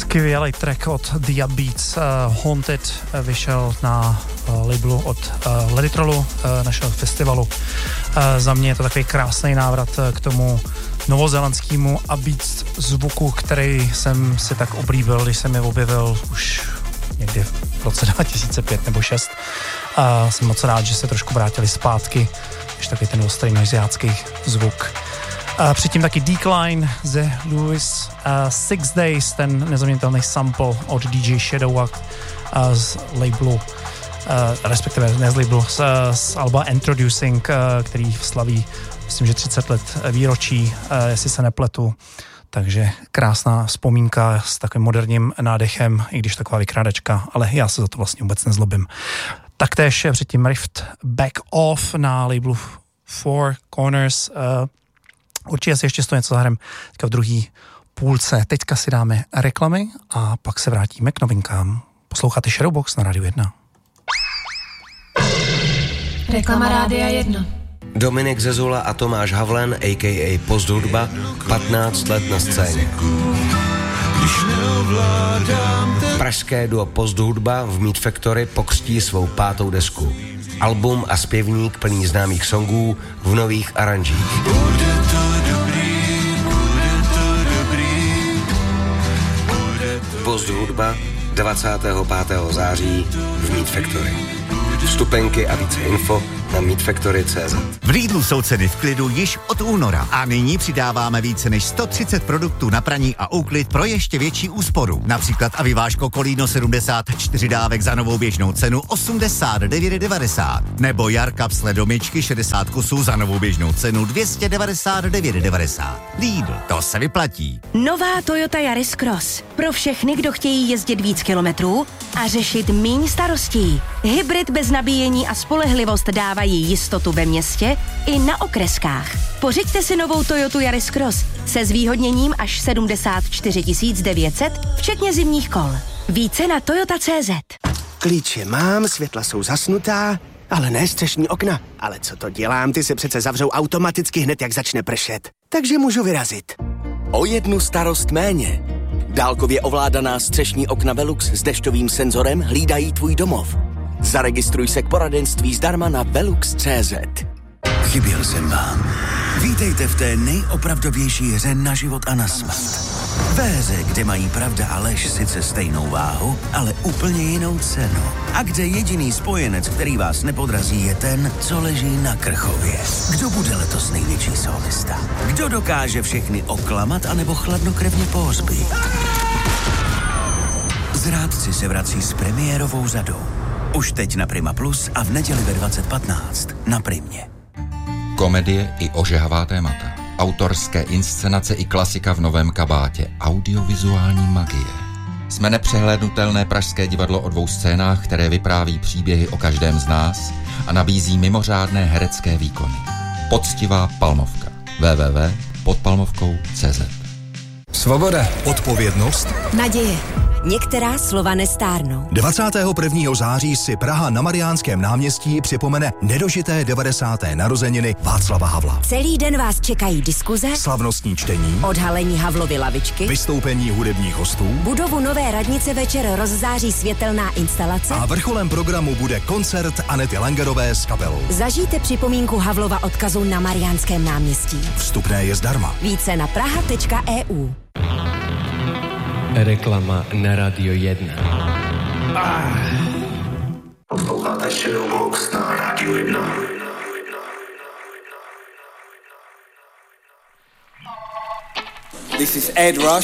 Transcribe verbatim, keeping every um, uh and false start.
Skvělý track od The Upbeats, uh, Haunted, uh, vyšel na uh, labelu od uh, Leditrolu, uh, našeho festivalu. Uh, za mě je to takový krásný návrat uh, k tomu novozélandskému Upbeats zvuku, který jsem si tak oblíbil, když jsem je objevil už někdy v roce dva tisíce pět nebo šest. Uh, jsem moc rád, že se trošku vrátili zpátky, když takový ten ostrý noiziácký zvuk. Uh, předtím taky Decline ze Lewis, uh, Six Days, ten nezaměnitelný sample od D J Shadow uh, z labelu, uh, respektive ne z labelu, z, z alba Introducing, uh, který slaví, myslím, že třicet let výročí, uh, jestli se nepletu. Takže krásná vzpomínka s takovým moderním nádechem, i když taková vykrádačka, ale já se za to vlastně vůbec nezlobím. Taktéž předtím Rift Back Off na labelu Four Corners. Uh, určitě si ještě z toho něco zahrám v druhé půlce. Teďka si dáme reklamy a pak se vrátíme k novinkám. Posloucháte Shadowbox na Rádiu jedna. Reklama Rádia jedna. Dominik Zezula a Tomáš Havlen, a k a. Posthudba, patnáct let na scéně. Pražské duo Posthudba v Meat Factory pokřtí svou pátou desku. Album a zpěvník plný známých songů v nových aranžích. Posthudba dvacátého pátého září v Meat Factory. Vstupenky a více info na meat factory tečka cé zet. V Lidlu jsou ceny v klidu již od února a nyní přidáváme více než sto třicet produktů na praní a úklid pro ještě větší úsporu. Například Aviváško Kolíno sedmdesát čtyři dávek za novou běžnou cenu osmdesát devět devadesát nebo Jarkap sledomičky šedesát kusů za novou běžnou cenu dvě stě devadesát devět devadesát. Lidl, to se vyplatí. Nová Toyota Yaris Cross. Pro všechny, kdo chtějí jezdit víc kilometrů a řešit míň starostí. Hybrid bez nabíjení a spolehlivost dávají jistotu ve městě i na okreskách. Pořiďte si novou Toyotu Yaris Cross se zvýhodněním až sedmdesát čtyři tisíc devět set, včetně zimních kol. Více na toyota tečka cé zet. Klíče mám, světla jsou zasnutá, ale ne střešní okna. Ale co to dělám, ty se přece zavřou automaticky hned, jak začne pršet. Takže můžu vyrazit. O jednu starost méně. Dálkově ovládaná střešní okna Velux s dešťovým senzorem hlídají tvůj domov. Zaregistruj se k poradenství zdarma na velux tečka cé zet. Chyběl jsem vám. Vítejte v té nejopravdovější hře na život a na smrt. Ve hře, kde mají pravda a lež sice stejnou váhu, ale úplně jinou cenu. A kde jediný spojenec, který vás nepodrazí, je ten, co leží na krchově. Kdo bude letos největší solista? Kdo dokáže všechny oklamat anebo chladnokrevně pohřbít? Zrádci se vrací s premiérovou řadou. Už teď na Prima Plus a v neděli ve dvacet patnáct na Primě. Komedie i ožehavá témata. Autorské inscenace i klasika v novém kabátě. Audiovizuální magie. Jsme nepřehlédnutelné pražské divadlo o dvou scénách, které vypráví příběhy o každém z nás a nabízí mimořádné herecké výkony. Poctivá Palmovka. w w w tečka podpalmovkou tečka cé zet. Svoboda, odpovědnost, naděje. Některá slova nestárnou. dvacátého prvního září si Praha na Mariánském náměstí připomene nedožité devadesáté narozeniny Václava Havla. Celý den vás čekají diskuze, slavnostní čtení, odhalení Havlovy lavičky, vystoupení hudebních hostů, budovu Nové radnice večer rozzáří světelná instalace a vrcholem programu bude koncert Anety Langerové s kapelou. Zažijte připomínku Havlova odkazu na Mariánském náměstí. Vstupné je zdarma. Více na praha tečka e u. Reklama na Rádio jedna. Ah. Posloucháte Shadowbox na Rádiu jedna. This is Ed Rush.